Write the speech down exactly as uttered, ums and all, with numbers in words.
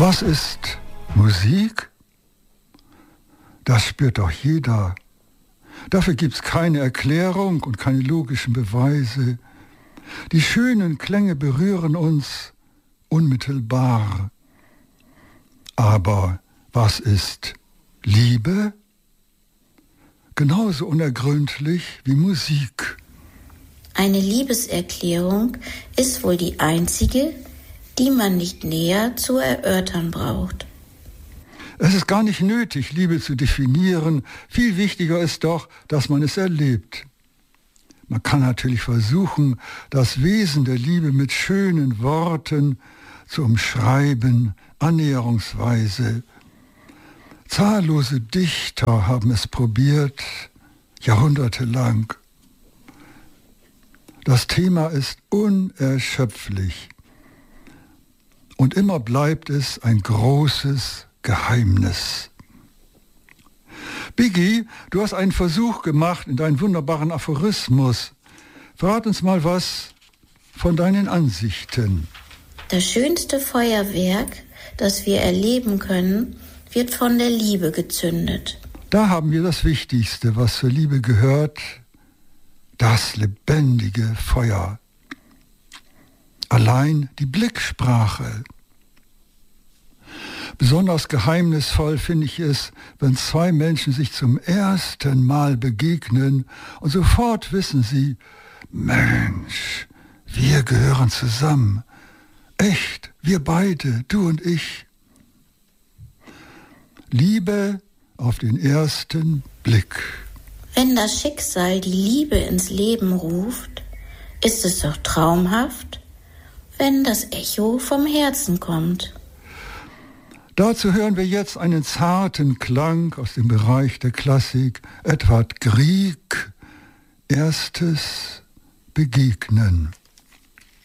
Was ist Musik? Das spürt doch jeder. Dafür gibt es keine Erklärung und keine logischen Beweise. Die schönen Klänge berühren uns unmittelbar. Aber was ist Liebe? Genauso unergründlich wie Musik. Eine Liebeserklärung ist wohl die einzige, die man nicht näher zu erörtern braucht. Es ist gar nicht nötig, Liebe zu definieren. Viel wichtiger ist doch, dass man es erlebt. Man kann natürlich versuchen, das Wesen der Liebe mit schönen Worten zu umschreiben, annäherungsweise. Zahllose Dichter haben es probiert, jahrhundertelang. Das Thema ist unerschöpflich. Und immer bleibt es ein großes Geheimnis. Biggie, du hast einen Versuch gemacht in deinen wunderbaren Aphorismus. Verrat uns mal was von deinen Ansichten. Das schönste Feuerwerk, das wir erleben können, wird von der Liebe gezündet. Da haben wir das Wichtigste, was zur Liebe gehört, das lebendige Feuer. Allein die Blicksprache. Besonders geheimnisvoll finde ich es, wenn zwei Menschen sich zum ersten Mal begegnen und sofort wissen sie, Mensch, wir gehören zusammen. Echt, wir beide, du und ich. Liebe auf den ersten Blick. Wenn das Schicksal die Liebe ins Leben ruft, ist es doch traumhaft, wenn das Echo vom Herzen kommt. Dazu hören wir jetzt einen zarten Klang aus dem Bereich der Klassik, Edvard Grieg, erstes Begegnen.